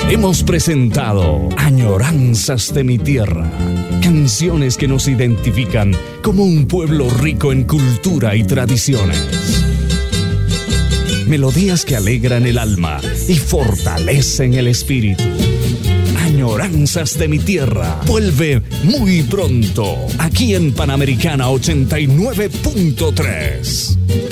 Hemos presentado Añoranzas de mi tierra, canciones que nos identifican como un pueblo rico en cultura y tradiciones. Melodías que alegran el alma y fortalecen el espíritu. Añoranzas de mi tierra vuelve muy pronto aquí en Panamericana 89.3.